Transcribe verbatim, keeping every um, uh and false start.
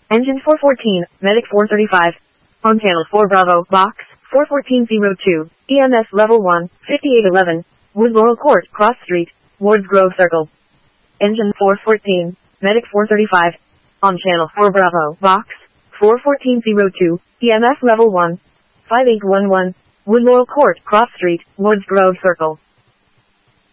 Engine four fourteen, Medic four thirty-five. On channel four Bravo, box, four fourteen zero two, E M S level one, fifty-eight eleven, Wood Laurel Court, Cross Street, Wards Grove Circle. Engine four fourteen, Medic four thirty-five. On channel four Bravo, box, four fourteen zero two, E M S level one, five eight one one, Wood Laurel Court, Cross Street, Wards Grove Circle.